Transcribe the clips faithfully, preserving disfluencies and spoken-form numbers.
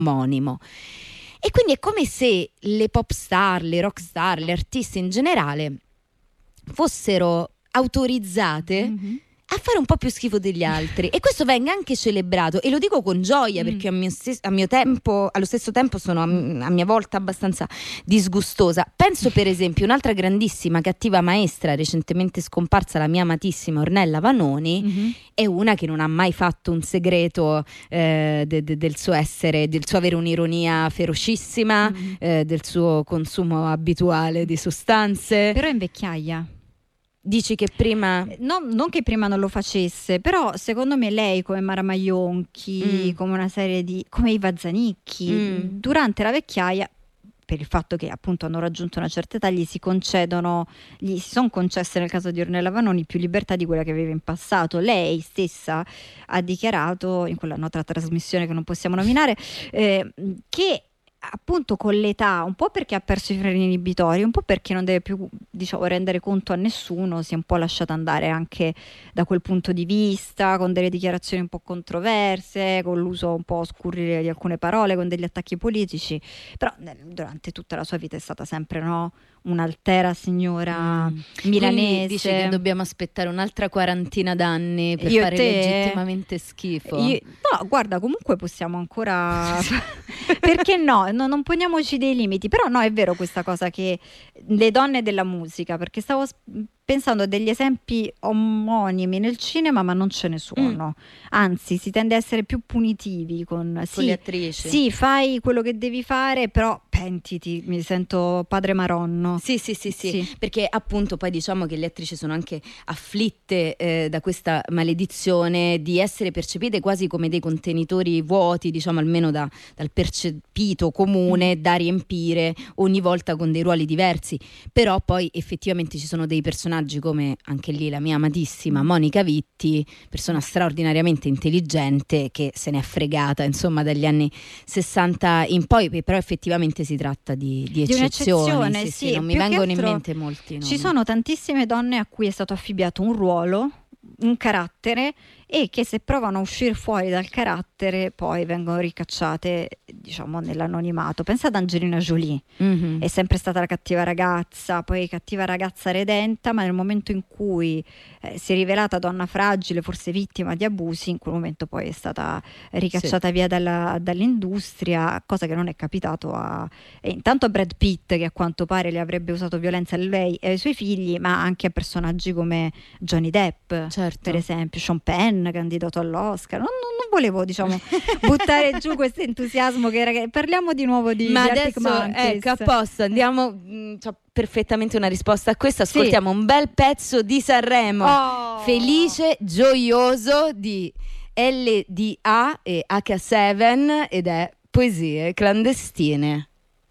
omonimo. E quindi è come se le pop star, le rock star, le artiste in generale fossero autorizzate mm-hmm. a fare un po' più schifo degli altri, e questo venga anche celebrato, e lo dico con gioia mm. perché a mio, stes- a mio tempo, allo stesso tempo sono a, m- a mia volta abbastanza disgustosa. Penso per esempio un'altra grandissima cattiva maestra recentemente scomparsa, la mia amatissima Ornella Vanoni, mm-hmm. è una che non ha mai fatto un segreto eh, de- de- del suo essere, del suo avere un'ironia ferocissima, mm-hmm. eh, del suo consumo abituale di sostanze. Però è in vecchiaia. Dici che prima no, non che prima non lo facesse, però secondo me lei, come Mara Maionchi, mm. come una serie di come Iva Zanicchi, mm. durante la vecchiaia, per il fatto che appunto hanno raggiunto una certa età, gli si concedono, gli si sono concesse nel caso di Ornella Vanoni più libertà di quella che aveva in passato. Lei stessa ha dichiarato in quella nota trasmissione che non possiamo nominare eh, che appunto con l'età, un po' perché ha perso i freni inibitori, un po' perché non deve più, diciamo, rendere conto a nessuno, si è un po' lasciata andare anche da quel punto di vista, con delle dichiarazioni un po' controverse, con l'uso un po' scurrile di alcune parole, con degli attacchi politici, però durante tutta la sua vita è stata sempre, no, un'altera signora mm. milanese. Quindi dici che dobbiamo aspettare un'altra quarantina d'anni per Io fare te... legittimamente schifo? Io... No, guarda, comunque possiamo ancora perché no? no? Non poniamoci dei limiti, però no, è vero questa cosa che le donne della musica, perché stavo pensando a degli esempi omonimi nel cinema, ma non ce ne sono. Mm. Anzi, si tende a essere più punitivi con, con sì, le attrici. Sì, fai quello che devi fare, però pentiti, mi sento padre Maronno. Sì, sì, sì, sì, sì, perché appunto poi diciamo che le attrici sono anche afflitte eh, da questa maledizione di essere percepite quasi come dei contenitori vuoti, diciamo almeno da, dal percepito comune, mm. da riempire ogni volta con dei ruoli diversi. Però poi effettivamente ci sono dei personaggi come anche lì la mia amatissima Monica Vitti, persona straordinariamente intelligente che se ne è fregata insomma dagli anni sessanta in poi, però effettivamente si tratta di, di eccezioni, sì, sì, sì, non mi vengono in mente molti nomi. Ci sono tantissime donne a cui è stato affibbiato un ruolo, un carattere, e che se provano a uscire fuori dal carattere poi vengono ricacciate, diciamo, nell'anonimato. Pensa ad Angelina Jolie, mm-hmm. è sempre stata la cattiva ragazza, poi cattiva ragazza redenta, ma nel momento in cui eh, si è rivelata donna fragile, forse vittima di abusi, in quel momento poi è stata ricacciata sì. via dalla, dall'industria, cosa che non è capitato a eh, intanto a Brad Pitt, che a quanto pare le avrebbe usato violenza a lei e ai suoi figli, ma anche a personaggi come Johnny Depp, certo. per esempio, Sean Penn, candidato all'Oscar. Non, non, non volevo, diciamo, buttare giù questo entusiasmo che era, parliamo di nuovo di, ma di adesso ecco a posto, andiamo, mh, c'ho perfettamente una risposta a questo. Ascoltiamo sì. un bel pezzo di Sanremo, oh. Felice Gioioso di L D A e H sette, ed è Poesie clandestine.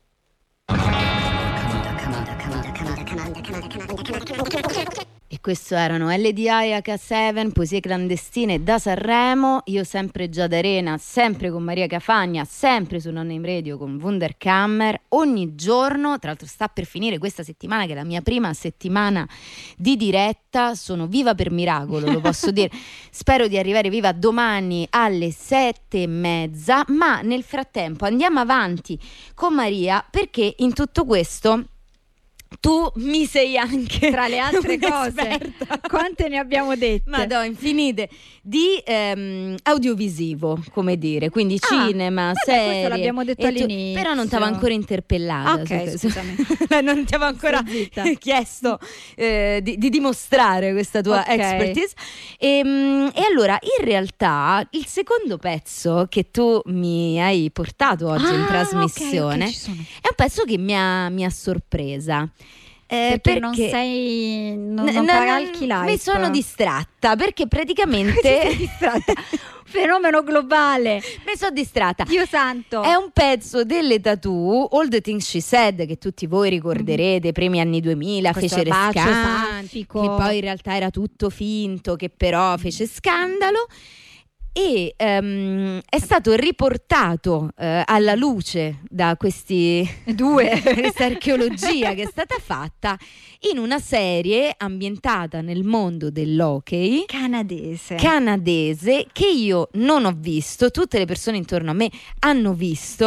E questo erano L D A e H sette, Poesie clandestine da Sanremo. Io sempre Giada Arena, sempre con Maria Cafagna, sempre su Non Name Radio con Wunderkammer, ogni giorno. Tra l'altro sta per finire questa settimana, che è la mia prima settimana di diretta. Sono viva per miracolo, lo posso dire. Spero di arrivare viva domani alle sette e mezza, ma nel frattempo andiamo avanti con Maria, perché in tutto questo tu mi sei anche, tra le altre cose, quante ne abbiamo dette? Madonna, infinite, di ehm, audiovisivo, come dire, quindi ah, cinema, vabbè, serie. Questo l'abbiamo detto all'inizio. Tu, però non ti avevo ancora interpellata. Ok, scusami. Non ti avevo ancora chiesto eh, di, di dimostrare questa tua okay. expertise. E, e allora, in realtà, il secondo pezzo che tu mi hai portato oggi ah, in trasmissione okay, okay, è un pezzo che mi ha, mi ha sorpresa. Eh, perché, perché non sei non, non n- cavalchi l'hype. Mi sono distratta perché praticamente sei distratta. Fenomeno globale. Mi sono distratta. Dio santo. È un pezzo delle Tattoo, All the Things She Said, che tutti voi ricorderete, mm-hmm. primi anni duemila, questo fece scandalo, che poi in realtà era tutto finto, che però fece scandalo. E um, è stato riportato uh, alla luce da questi due questa archeologia che è stata fatta in una serie ambientata nel mondo dell'hockey canadese canadese che io non ho visto, tutte le persone intorno a me hanno visto.